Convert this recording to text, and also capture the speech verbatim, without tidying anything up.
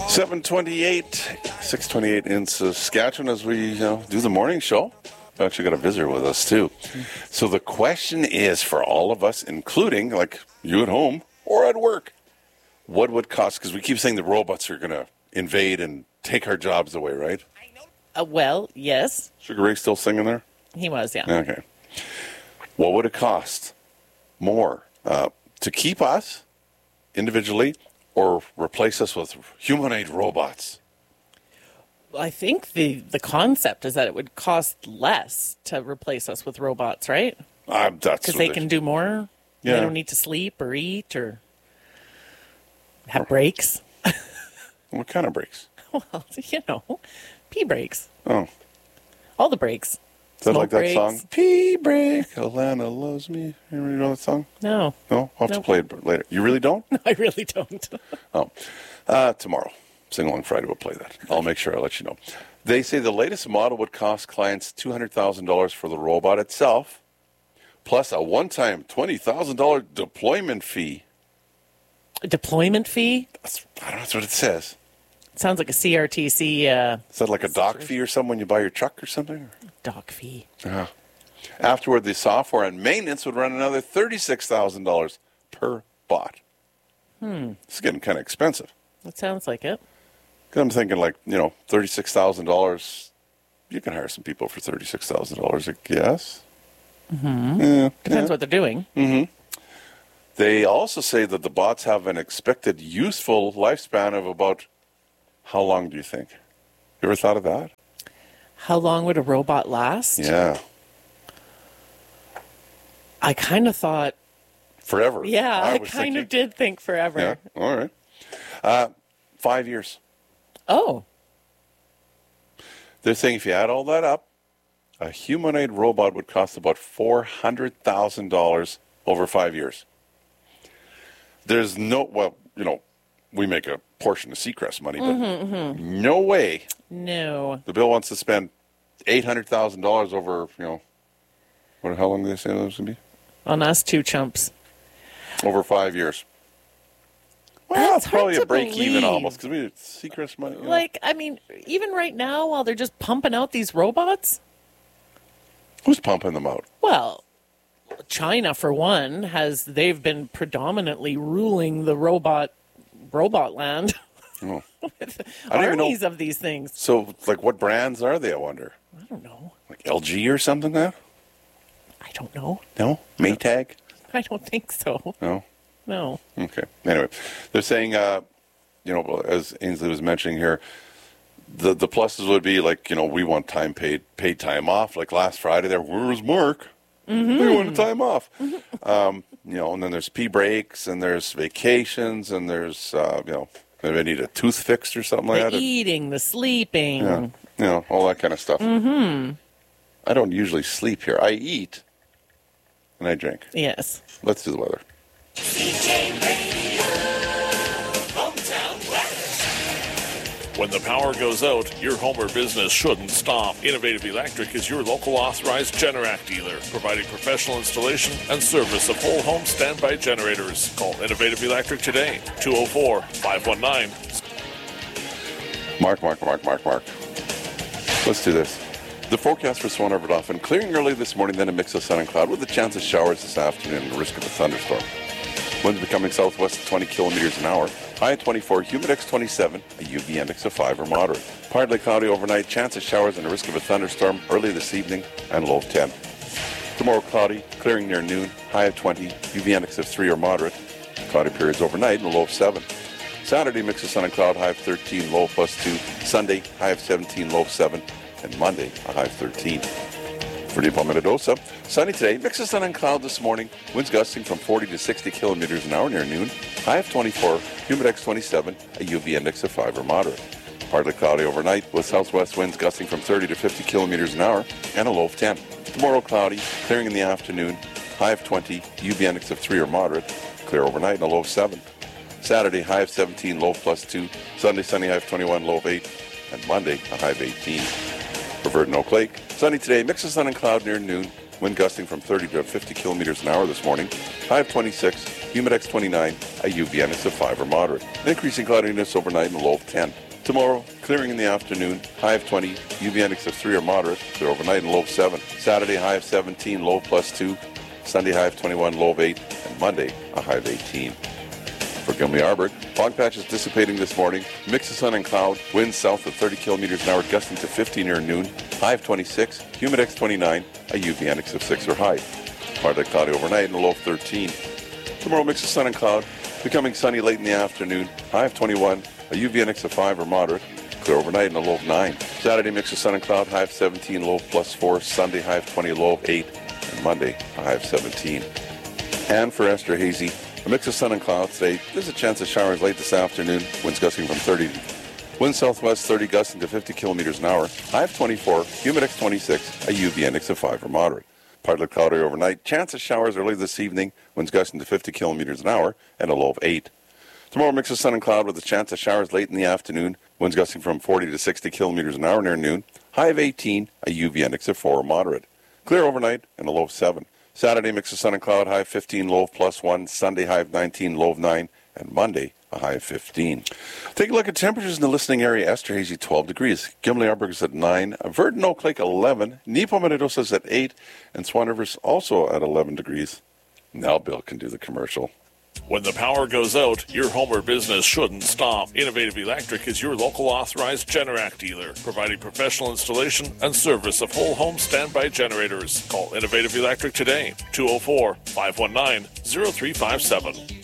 seven twenty-eight, six twenty-eight in Saskatchewan as we you know, do the morning show. We've actually got a visitor with us, too. So the question is for all of us, including, like, you at home or at work, what would cost, because we keep saying the robots are going to invade and take our jobs away, right? Uh, well, yes. Sugar Ray still singing there? He was, yeah. Okay. What would it cost more uh, to keep us individually or replace us with humanoid robots? I think the, the concept is that it would cost less to replace us with robots, right? Uh, that's Because they can do more. Yeah. They don't need to sleep or eat or have breaks. What kind of breaks? Well, you know, pee breaks. Oh. All the breaks. Is that Smoke like that breaks. song? Pee break, Alana loves me. You really know that song? No. No? I'll have Nope. to play it later. You really don't? No, I really don't. Oh. Uh, tomorrow. Sing Along Friday, we'll play that. I'll make sure I let you know. They say the latest model would cost clients two hundred thousand dollars for the robot itself, plus a one-time twenty thousand dollars deployment fee. A deployment fee? That's, I don't know, that's what it says. Sounds like a C R T C uh, Is that like a dock fee or something when you buy your truck or something? dock fee. Uh-huh. Afterward, the software and maintenance would run another thirty-six thousand dollars per bot. Hmm. It's getting kind of expensive. That sounds like it. Because I'm thinking like, you know, thirty-six thousand dollars, you can hire some people for thirty-six thousand dollars, I guess. Mm-hmm. Yeah, Depends yeah. what they're doing. Mm-hmm. They also say that the bots have an expected useful lifespan of about, how long do you think? You ever thought of that? How long would a robot last? Yeah. I kind of thought, Forever. yeah, I, was kind thinking. of did think forever. Yeah, all right. Uh, five years. Oh, They're saying if you add all that up, a humanoid robot would cost about four hundred thousand dollars over five years. There's no, well, you know, we make a portion of Seacrest money, but mm-hmm, mm-hmm. no way no. the bill wants to spend eight hundred thousand dollars over, you know, what, how long do they say that was going to be? On us two chumps. Over five years. Well, That's it's probably hard a to break even believe. almost, because we Seacrest money. You know. Like, I mean, even right now, while they're just pumping out these robots, Who's pumping them out? well, China, for one, has, they've been predominantly ruling the robot, robot land Oh. with I don't even know- armies of these things. So, like, what brands are they, I wonder? I don't know. Like L G or something like that? I don't know. No? Maytag? I don't think so. No? No. Okay. Anyway, they're saying, uh, you know, well, as Ainsley was mentioning here, the the pluses would be like, you know, we want time paid paid time off. Like last Friday, there, where was Mark? Mm-hmm. We wanted time off. Um, you know, and then there's pee breaks, and there's vacations, and there's, uh, you know, maybe I need a tooth fixed or something like The that. or- eating, the sleeping. yeah, you know, all that kind of stuff. Mm-hmm. I don't usually sleep here. I eat, and I drink. Yes. Let's do the weather. When the power goes out, your home or business shouldn't stop. Innovative Electric is your local authorized Generac dealer, providing professional installation and service of whole home standby generators. Call Innovative Electric today, two oh four, five one nine. Mark, Mark, Mark, Mark, Mark. Let's do this. The forecast for Swan River Dauphin, clearing early this morning, then a mix of sun and cloud with a chance of showers this afternoon and the risk of a thunderstorm. Winds becoming southwest at twenty kilometers an hour. High at twenty-four, humidex twenty-seven, a U V index of five or moderate. Partly cloudy overnight, chance of showers and a risk of a thunderstorm early this evening, and low of ten. Tomorrow cloudy, clearing near noon, high of twenty, U V index of three or moderate. Cloudy periods overnight and a low of seven. Saturday, mix of sun and cloud, high of thirteen, low of plus two. Sunday, high of seventeen, low of seven. And Monday, a high of thirteen. For Depot Minnedosa, sunny today, mix of sun and cloud this morning. Winds gusting from forty to sixty kilometers an hour near noon. High of twenty-four, humidex twenty-seven, a U V index of five or moderate. Partly cloudy overnight with southwest winds gusting from thirty to fifty kilometers an hour and a low of ten. Tomorrow cloudy, clearing in the afternoon. High of twenty, U V index of three or moderate. Clear overnight and a low of seven. Saturday, high of seventeen, low of plus two. Sunday, sunny, high of twenty-one, low of eight. And Monday, a high of eighteen. For Verdon Oak Lake, sunny today, mix of sun and cloud near noon. Wind gusting from thirty to fifty kilometers an hour this morning. High of twenty-six, Humidex twenty-nine, a U V index of five or moderate. Increasing cloudiness overnight and a low of ten. Tomorrow, clearing in the afternoon, high of twenty, U V index of three or moderate, clear overnight and low of seven. Saturday, high of seventeen, low plus two. Sunday, high of twenty-one, low of eight. And Monday, a high of eighteen. For Gimli-Arburg, fog patches dissipating this morning, mix of sun and cloud, winds south of thirty kilometers an hour, gusting to fifteen near noon, high of twenty-six, Humidex twenty-nine, a U V index of six or high. Partly cloudy overnight and a low of thirteen. Tomorrow, mix of sun and cloud, becoming sunny late in the afternoon, high of twenty-one, a U V index of five or moderate, clear overnight and a low of nine. Saturday, mix of sun and cloud, high of seventeen, low of plus four. Sunday, high of twenty, low of eight. And Monday, a high of seventeen. And for Esterhazy, a mix of sun and clouds today. There's a chance of showers late this afternoon. Winds gusting from thirty. Wind southwest thirty, gusting to fifty kilometers an hour. High of twenty-four, Humidex twenty-six, a U V index of five or moderate. Partly cloudy overnight. Chance of showers early this evening. Winds gusting to fifty kilometers an hour and a low of eight. Tomorrow, mix of sun and cloud with a chance of showers late in the afternoon. Winds gusting from forty to sixty kilometers an hour near noon. High of eighteen, a U V index of four or moderate. Clear overnight and a low of seven. Saturday, mix of sun and cloud, high of fifteen, low of plus one. Sunday, high of nineteen, low of nine. And Monday, a high of fifteen. Take a look at temperatures in the listening area. Esterhazy, twelve degrees. Gimli-Arburg is at nine. Verdon Oak Lake, eleven. Nepo-Menidosa is at eight. And Swan River's also at eleven degrees. Now Bill can do the commercial. When the power goes out, your home or business shouldn't stop. Innovative Electric is your local authorized Generac dealer, providing professional installation and service of whole home standby generators. Call Innovative Electric today, two oh four, five one nine, oh three five seven.